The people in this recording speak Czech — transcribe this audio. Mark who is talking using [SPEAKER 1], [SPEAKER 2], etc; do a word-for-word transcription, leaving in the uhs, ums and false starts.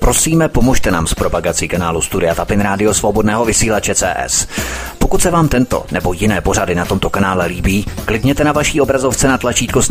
[SPEAKER 1] Prosíme, pomožte nám s propagací kanálu Studia Tapin Rádio Svobodného vysílače C S. Pokud se vám tento nebo jiné pořady na tomto kanále líbí, klikněte na vaší obrazovce na tlačítko s